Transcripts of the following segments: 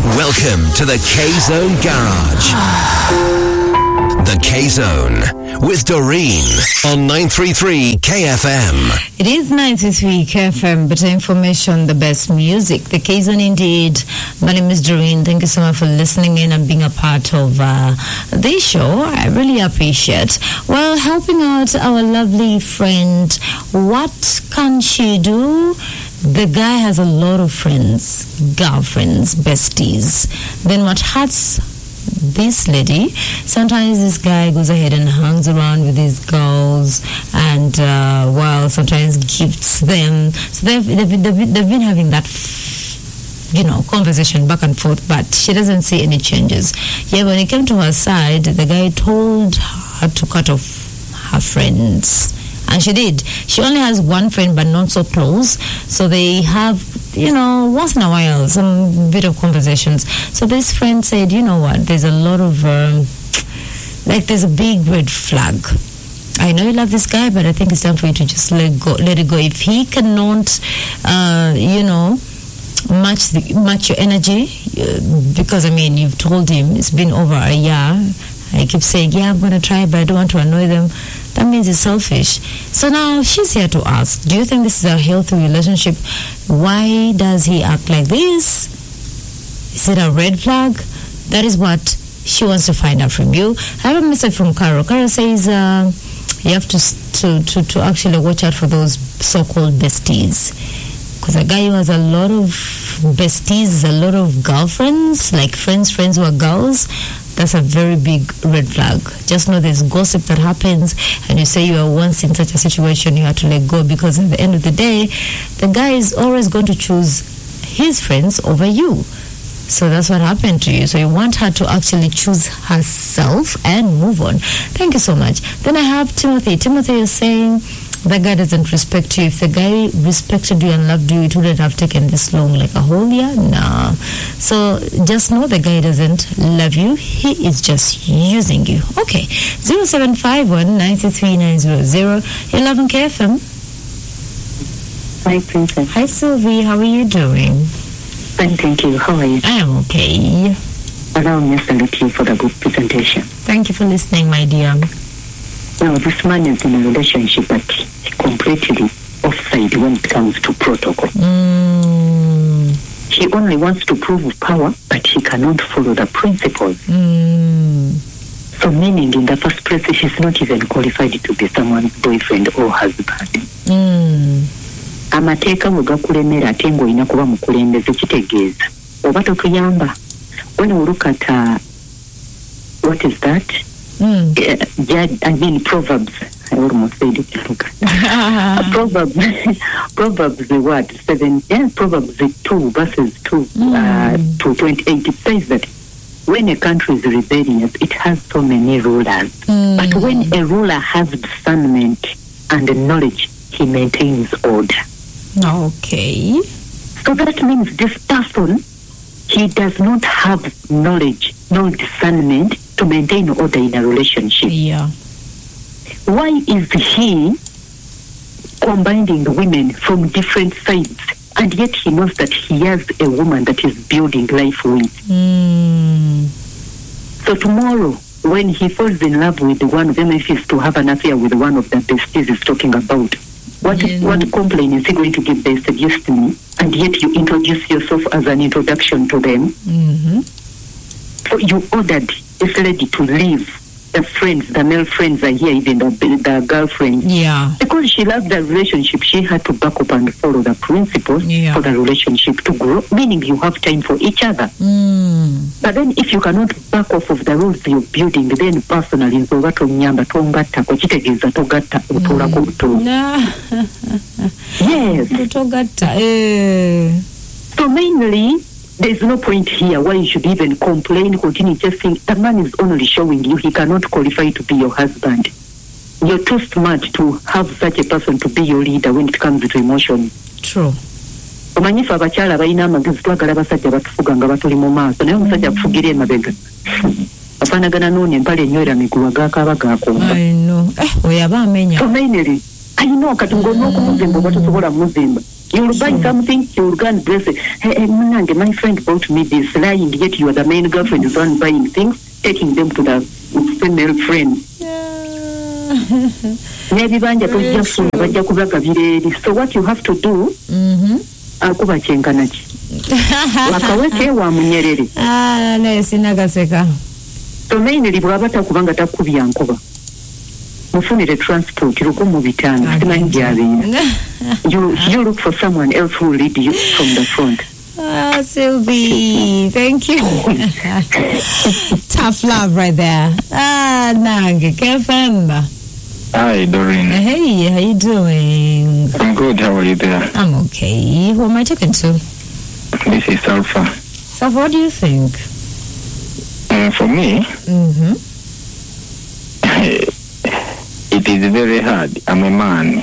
Welcome to the K-Zone Garage. The K-Zone with Doreen on 933 KFM. It is 933 KFM, better information, the best music. The K-Zone indeed. My name is Doreen. Thank you so much for listening in and being a part of this show. I really appreciate. Well, helping out our lovely friend. What can she do? The guy has a lot of friends, girlfriends, besties. Then what hurts this lady, sometimes this guy goes ahead and hangs around with these girls and sometimes gifts them. So they've been having that conversation back and forth, but she doesn't see any changes. Yeah, when it came to her side, the guy told her to cut off her friends. And she did. She only has one friend, but not so close. So they have, once in a while, some bit of conversations. So this friend said, you know what, there's a lot of, there's a big red flag. I know you love this guy, but I think it's time for you to just let it go. If he cannot, match your energy, because, you've told him it's been over a year. I keep saying, yeah, I'm going to try, but I don't want to annoy them. That means it's selfish. So now she's here to ask, do you think this is a healthy relationship? Why does he act like this? Is it a red flag? That is what she wants to find out from you. I have a message from Carol. Carol says you have to actually watch out for those so-called besties. Because a guy who has a lot of besties, a lot of girlfriends, like friends who are girls, that's a very big red flag. Just know there's gossip that happens, and you say you are once in such a situation, you have to let go, because at the end of the day, the guy is always going to choose his friends over you. So that's what happened to you. So you want her to actually choose herself and move on. Thank you so much. Then I have Timothy. Timothy is saying, that guy doesn't respect you. If the guy respected you and loved you, it wouldn't have taken this long, like a whole year. No. So just know the guy doesn't love you. He is just using you. Okay. 0751 933 900. 11 KFM. Hi, Princess. Hi, Sylvie. How are you doing? Fine, thank you. How are you? I am okay. Allow me to salute you for the good presentation. Thank you for listening, my dear. Now, this man is in a relationship but completely offside when it comes to protocol. He only wants to prove power, but he cannot follow the principles. So meaning, in the first place, he's not even qualified to be someone's boyfriend or husband. Amateeka bwe gakulemera ate ng'olina kuba mukulembeze kitegeeza oba totuyamba. When we look at what is that? Proverbs. I almost said it. Proverbs what? 7. Yeah, Proverbs 2 verses 2 to 28. It says that when a country is rebellious, it has so many rulers. But when a ruler has discernment and knowledge, he maintains order. Okay. So that means this person, he does not have knowledge, no discernment to maintain order in a relationship. Yeah. Why is he combining women from different sides, and yet he knows that he has a woman that is building life with? So tomorrow, when he falls in love with one of them, if he's to have an affair with one of the besties he's talking about, what complaint is he going to give? They suggest me, and yet you introduce yourself as an introduction to them. So you ordered this lady to leave. The friends, the male friends are here, even the girlfriend. Yeah. Because she loved the relationship, she had to back up and follow the principles for the relationship to grow, meaning you have time for each other. But then if you cannot back off of the rules you're building, then personally, yes. So mainly, there's no point here why you should even complain, continue just saying the man is only showing you he cannot qualify to be your husband. You're too smart to have such a person to be your leader when it comes to emotion. True. Omanyifa abakyala balina amagezi twagala abasajja batufuga nga batuli mu maaso naye omusajja akufugira emabega afaanagana n'ono empale enywera migulu agaakaaba gaakomba. Oyo aba amenya. So mainly I know katungo nokumuzimba batosobola muzimba. You will buy something, you will go and bless it. Hey, my friend bought me this, lying, yet you are the main girlfriend is on buying things, taking them to the female friend. So what you have to do, so mainly bwabata kubanga takubya nkuba. Mufunire transport rukumu bitanga you look for someone else who will lead you from the front. Sylvie, thank you. Tough love right there. Nange KFM. Hi Doreen. Hey, how you doing? I'm good, how are you there? I'm okay. Who am I talking to? This is Alpha. So what do you think? For me, it is very hard. I'm a man.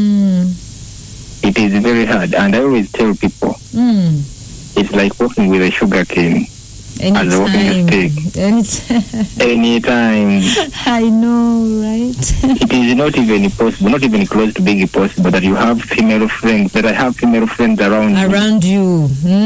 It is very hard, and I always tell people it's like walking with a sugar cane. As a walking stick. Anytime. I know, right? It is not even possible, not even close to being possible that you have female friends, that I have female friends around you.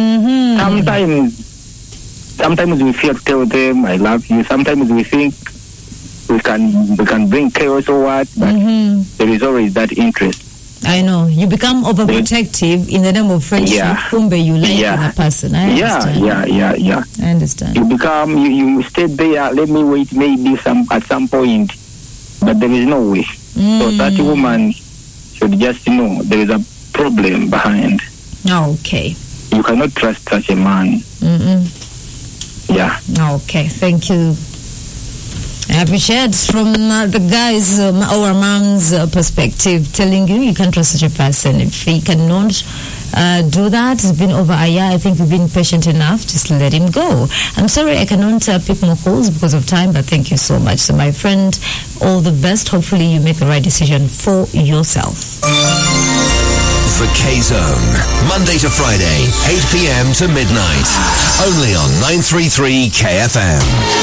Sometimes we fear to tell them I love you. Sometimes we think we can bring chaos or what, but there is always that interest. I know. You become overprotective in the name of friendship. Kumbe you like a person. I understand. Yeah. I understand. You become, you stay there, let me wait maybe at some point, but there is no way. So that woman should just know there is a problem behind. Okay. You cannot trust such a man. Yeah. Okay, thank you. I appreciate from the guys, our mom's perspective, telling you can't trust such a person. If he cannot do that, it's been over a year. I think we've been patient enough. Just let him go. I'm sorry I cannot pick more calls because of time, but thank you so much. So my friend, all the best. Hopefully you make the right decision for yourself. The K-Zone, Monday to Friday, 8 p.m. to midnight. Only on 933 KFM.